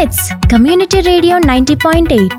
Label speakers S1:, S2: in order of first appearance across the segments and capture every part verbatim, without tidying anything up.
S1: మిట్స్ community radio ninety point eight.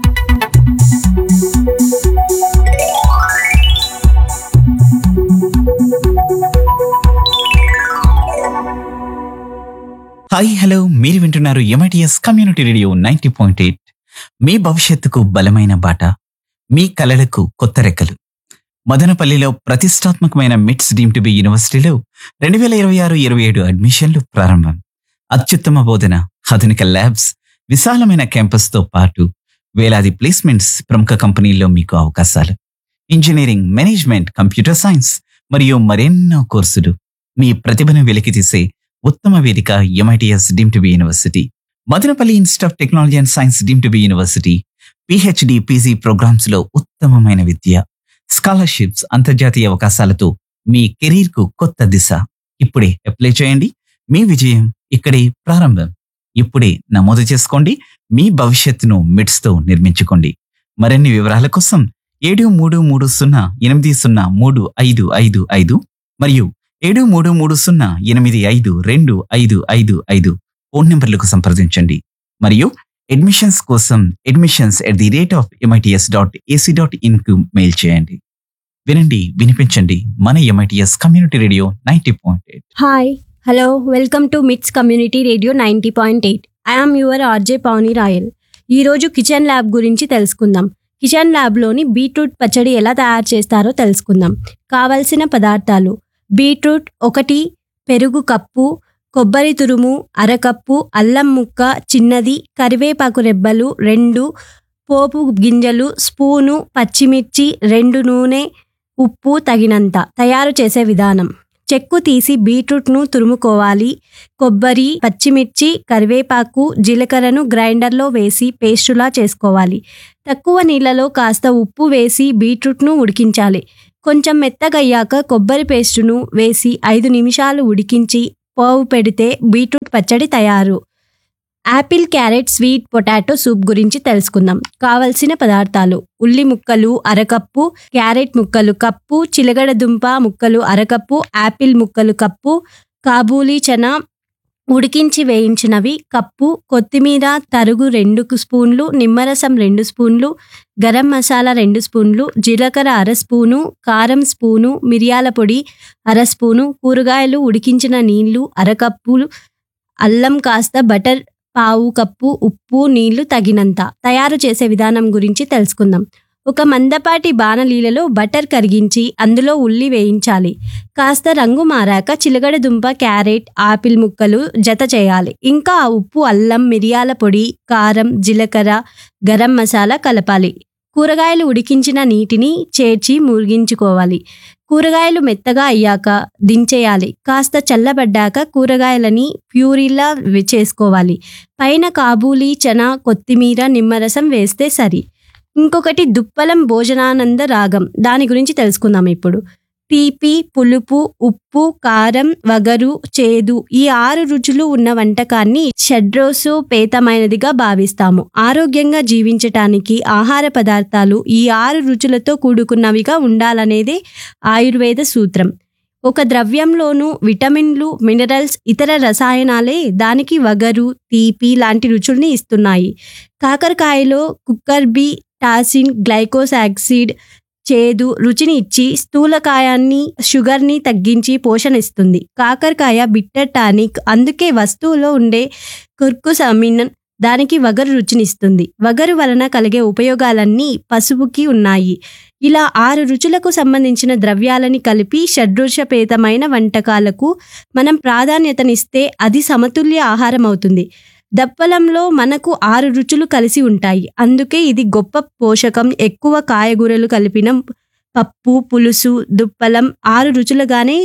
S2: Hi hello, మీరు వింటున్నారు MITS community radio ninety point eight. మీ భవిష్యత్తుకు బలమైన బాట, మీ కలలకు కొత్త రెక్కలు. మదనపల్లిలో ప్రతిష్టాత్మకమైన మిట్స్ డీమ్ టు బి యూనివర్సిటీలో రెండు వేల ఇరవై ఆరు ఇరవై ఏడు అడ్మిషన్లు ప్రారంభం. అత్యుత్తమ బోధన, ఆధునిక ల్యాబ్స్, విశాలమైన క్యాంపస్తో పాటు వేలాది ప్లేస్మెంట్స్, ప్రముఖ కంపెనీల్లో మీకు అవకాశాలు. ఇంజనీరింగ్, మేనేజ్మెంట్, కంప్యూటర్ సైన్స్ మరియు మరెన్నో కోర్సులు. మీ ప్రతిభను వెలికితీసే ఉత్తమ వేదిక MITS deem to be university. Madanapalle institute of technology and science deem to be university. PhD, PG programmes లో ఉత్తమమైన విద్య, స్కాలర్షిప్స్, అంతర్జాతీయ అవకాశాలతో మీ కెరీర్ కు కొత్త దిశ. ఇప్పుడే అప్లై చేయండి. మీ విజయం ఇక్కడే ప్రారంభం. ఇప్పుడే నమోదు చేసుకోండి. మీ భవిష్యత్తును మిట్స్ తో నిర్మించుకోండి. మరిన్ని వివరాల కోసం ఏడు మూడు మూడు సున్నా ఎనిమిది సున్నా మూడు ఐదు ఐదు ఐదు మరియు ఏడు మూడు మూడు సున్నా ఎనిమిది ఐదు రెండు ఐదు ఐదు ఐదు ఫోన్ నెంబర్లకు సంప్రదించండి. మరియు అడ్మిషన్స్ కోసం admissions at the rate of MITS dot AC dot in కు మెయిల్ చేయండి. వినండి, వినిపించండి. మన MITS community radio ninety point eight.
S3: Hi hello, welcome to మిట్స్ community radio ninety point eight. I am your RJ పౌని royal. ఈరోజు kitchen lab గురించి తెలుసుకుందాం. Kitchen ల్యాబ్లోని beetroot పచ్చడి ఎలా తయారు చేస్తారో తెలుసుకుందాం. కావలసిన పదార్థాలు: బీట్రూట్ ఒకటి, పెరుగు కప్పు, కొబ్బరి తురుము అరకప్పు, అల్లం ముక్క చిన్నది, కరివేపాకు రెబ్బలు రెండు, పోపు గింజలు స్పూను, పచ్చిమిర్చి రెండు, నూనె, ఉప్పు తగినంత. తయారు చేసే విధానం: చెక్కు తీసి బీట్రూట్ను తురుముకోవాలి. కొబ్బరి, పచ్చిమిర్చి, కరివేపాకు, జీలకర్రను గ్రైండర్లో వేసి పేస్టులా చేసుకోవాలి. తక్కువ నీళ్ళలో కాస్త ఉప్పు వేసి బీట్రూట్ను ఉడికించాలి. కొంచెం మెత్తగయ్యాక కొబ్బరి పేస్టును వేసి ఐదు నిమిషాలు ఉడికించి పోపు పెడితే బీట్రూట్ పచ్చడి తయారు. Apple, carrot, sweet potato soup గురించి తెలుసుకుందాం. కావలసిన పదార్థాలు: ఉల్లి ముక్కలు అరకప్పు, క్యారెట్ ముక్కలు కప్పు, చిలగడ దుంప ముక్కలు అరకప్పు, యాపిల్ ముక్కలు కప్పు, కాబూలీ చనా ఉడికించి వేయించినవి కప్పు, కొత్తిమీర తరుగు రెండు స్పూన్లు, నిమ్మరసం రెండు స్పూన్లు, గరం మసాలా రెండు స్పూన్లు, జీలకర్ర అర స్పూను, కారం స్పూను, మిరియాల పొడి అర స్పూను, కూరగాయలు ఉడికించిన నీళ్లు అరకప్పులు, అల్లం కాస్త, బటర్ పావు కప్పు, ఉప్పు, నీళ్లు తగినంత. తయారు చేసే విధానం గురించి తెలుసుకుందాం. ఒక మందపాటి బాణలీలలో బటర్ కరిగించి అందులో ఉల్లి వేయించాలి. కాస్త రంగు మారాక చిలగడ దుంప, క్యారెట్, ఆపిల్ ముక్కలు జత చేయాలి. ఇంకా ఉప్పు, అల్లం, మిరియాల పొడి, కారం, జీలకర్ర, గరం మసాలా కలపాలి. కూరగాయలు ఉడికించిన నీటిని చేర్చి మురిగించుకోవాలి. కూరగాయలు మెత్తగా అయ్యాక దించేయాలి. కాస్త చల్లబడ్డాక కూరగాయలని ప్యూరీలా చేసుకోవాలి. పైన కాబూలీ చనా, కొత్తిమీర, నిమ్మరసం వేస్తే సరి. ఇంకొకటి దుప్పలం భోజనానంద రాగం, దాని గురించి తెలుసుకుందాం ఇప్పుడు. తీపి, పులుపు, ఉప్పు, కారం, వగరు, చేదు ఈ ఆరు రుచులు ఉన్న వంటకాన్ని షడ్రసోపేతమైనదిగా భావిస్తాము. ఆరోగ్యంగా జీవించటానికి ఆహార పదార్థాలు ఈ ఆరు రుచులతో కూడుకున్నవిగా ఉండాలనేదే ఆయుర్వేద సూత్రం. ఒక ద్రవ్యంలోనూ విటమిన్లు, మినరల్స్, ఇతర రసాయనాలే దానికి వగరు, తీపి లాంటి రుచుల్ని ఇస్తున్నాయి. కాకరకాయలో కుక్కర్బి టాసిన్, గ్లైకోసాక్సిడ్ చేదు రుచిని ఇచ్చి స్థూలకాయాన్ని, షుగర్ని తగ్గించి పోషణ ఇస్తుంది. కాకరకాయ బిట్టర్ టానిక్, అందుకే వస్తువులో ఉండే కుర్కుసమిన్ దానికి వగరు రుచినిస్తుంది. వగరు వలన కలిగే ఉపయోగాలన్నీ పసుపుకి ఉన్నాయి. ఇలా ఆరు రుచులకు సంబంధించిన ద్రవ్యాలని కలిపి షడ్రుషపేతమైన వంటకాలకు మనం ప్రాధాన్యతనిస్తే అది సమతుల్య ఆహారం అవుతుంది. దప్పలంలో మనకు ఆరు రుచులు కలిసి ఉంటాయి. అందుకే ఇది గొప్ప పోషకం. ఎక్కువ కాయగూరలు కలిపిన పప్పు, పులుసు, దుప్పలం ఆరు రుచులుగానే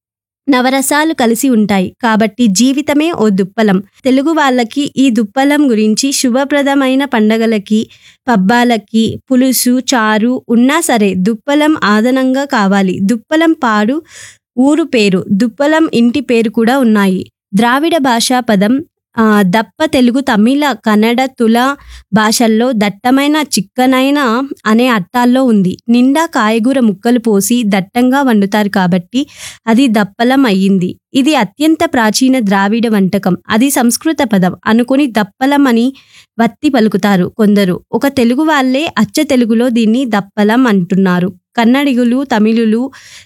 S3: నవరసాలు కలిసి ఉంటాయి. కాబట్టి జీవితమే ఓ దుప్పలం. తెలుగు వాళ్ళకి ఈ దుప్పలం గురించి శుభప్రదమైన పండగలకి, పబ్బాలకి పులుసు, చారు ఉన్నా సరే దుప్పలం ఆదనంగా కావాలి. దుప్పలం పాడు ఊరు పేరు, దుప్పలం ఇంటి పేరు కూడా ఉన్నాయి. ద్రావిడ భాషా పదం ఆ, దప్ప తెలుగు, తమిళ, కన్నడ, తుల భాషల్లో దట్టమైన, చిక్కనైన అనే అర్థాల్లో ఉంది. నిండా కాయగూర ముక్కలు పోసి దట్టంగా వండుతారు కాబట్టి అది దప్పలం అయ్యింది. ఇది అత్యంత ప్రాచీన ద్రావిడ వంటకం. అది సంస్కృత పదం అనుకుని దప్పలం అని వత్తి పలుకుతారు కొందరు. ఒక తెలుగు వాళ్ళే అచ్చ తెలుగులో దీన్ని దప్పలం అంటున్నారు. కన్నడిగులు, తమిళులు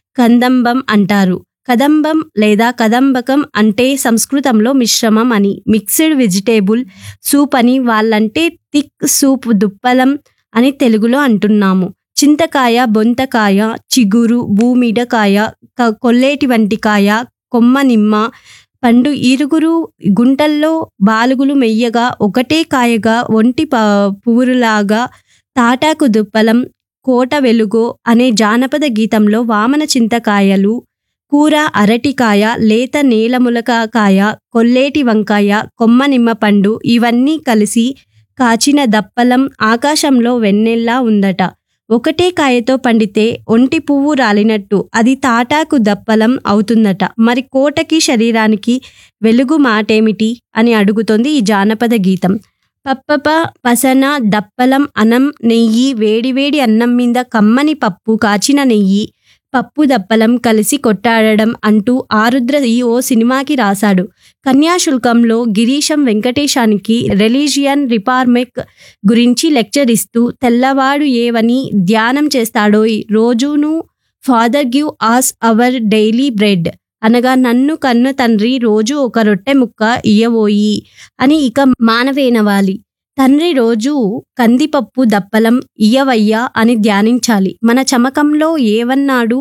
S3: కందంబం అంటారు. కదంబం లేదా కదంబకం అంటే సంస్కృతంలో మిశ్రమం అని. మిక్స్డ్ వెజిటేబుల్ సూప్ అని వాళ్ళంటే థిక్ సూప్ దుప్పలం అని తెలుగులో అంటున్నాము. చింతకాయ, బొంతకాయ, చిగురు, భూమిడకాయ, క- కొల్లేటి వంటి కాయ, కొమ్మ నిమ్మ పండు, ఈరుగురు గుంటల్లో బాలుగులు మెయ్యగా ఒకటే కాయగా ఒంటి ప పువ్వులాగా తాటాకు దుప్పలం, కోట వెలుగో అనే జానపద గీతంలో వామన చింతకాయలు, కూర అరటికాయ, లేత నేలములకాయ, కొల్లేటి వంకాయ, కొమ్మ నిమ్మ పండు ఇవన్నీ కలిసి కాచిన దప్పలం ఆకాశంలో వెన్నెల్లా ఉందట. ఒకటే కాయతో పండితే ఒంటి పువ్వు రాలినట్టు అది తాటాకు దప్పలం అవుతుందట. మరి కోటకి శరీరానికి వెలుగు మాటేమిటి అని అడుగుతోంది ఈ జానపద గీతం. పప్పప పసన దప్పలం అన్నం నెయ్యి, వేడివేడి అన్నం మీద కమ్మని పప్పు, కాచిన నెయ్యి, పప్పు దప్పలం కలిసి కొట్టాడడం అంటూ ఆరుద్ర ఈ ఓ సినిమాకి రాశాడు. కన్యాశుల్కంలో గిరీశం వెంకటేశానికి రిలీజియన్ రిఫార్మిక్ గురించి లెక్చర్ ఇస్తూ తెల్లవాడు ఏవని ధ్యానం చేస్తాడోయ్, రోజును ఫాదర్ గివ్ ఆస్ అవర్ డైలీ బ్రెడ్ అనగా నన్ను కన్ను తండ్రి రోజు ఒక రొట్టె ముక్క ఇయ్యబోయి అని ఇక మానవేనవాలి. తండ్రి రోజు కందిపప్పు దప్పలం ఇయ్యవయ్యా అని ధ్యానించాలి. మన చమకంలో ఏవన్నాడు,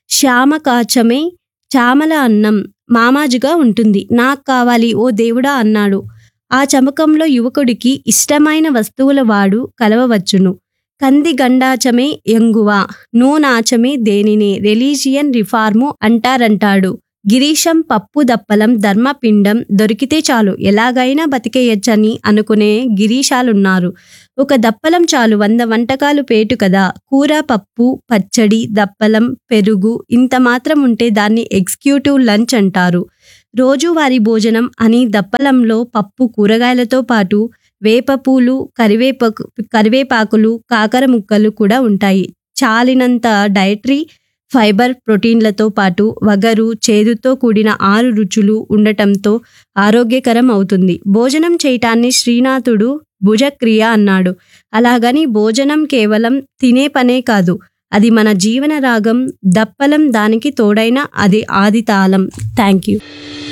S3: శ్యామకాచమే చామల అన్నం మామాజుగా ఉంటుంది, నాకు కావాలి ఓ దేవుడా అన్నాడు. ఆ చమకంలో యువకుడికి ఇష్టమైన వస్తువుల వాడు కలవవచ్చును. కంది గండాచమే ఎంగువ, నూనాచమే దేనినే రిలీజియన్ రిఫార్ము అంటారంటాడు. గిరీశం పప్పు దప్పలం ధర్మపిండం దొరికితే చాలు ఎలాగైనా బతికేయచ్చని అనుకునే గిరీశాలున్నారు. ఒక దప్పలం చాలు వంద వంటకాలు పేటు కదా. కూర, పప్పు, పచ్చడి, దప్పలం, పెరుగు ఇంత మాత్రం ఉంటే దాన్ని ఎగ్జిక్యూటివ్ లంచ్ అంటారు. రోజువారీ భోజనం అని దప్పలంలో పప్పు, కూరగాయలతో పాటు వేపపూలు, కరివేపాకు కరివేపాకులు కాకర ముక్కలు కూడా ఉంటాయి. చాలినంత డైటరీ ఫైబర్, ప్రోటీన్లతో పాటు వగరు, చేదుతో కూడిన ఆరు రుచులు ఉండటంతో ఆరోగ్యకరం అవుతుంది. భోజనం చేయటాన్ని శ్రీనాథుడు భుజక్రియ అన్నాడు. అలాగని భోజనం కేవలం తినే పనే కాదు, అది మన జీవన రాగం. దప్పలం దానికి తోడైన అది ఆది తాళం. Thank you.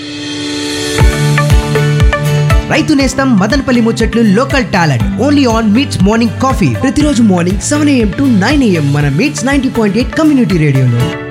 S4: రైతు నేస్తం మదనపల్లి ముచ్చట్లు local talent only on meets morning coffee ప్రతిరోజు morning seven AM to nine AM మన meets ninety point eight community రేడియోలో.